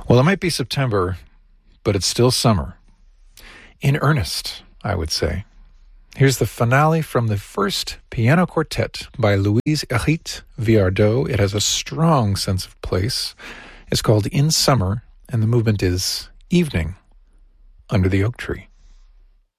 Well, it might be September, but it's still summer. In earnest, I would say. Here's the finale from the first piano quartet by Louise-Hérite Viardot. It has a strong sense of place. It's called In Summer, and the movement is Evening Under the Oak Tree.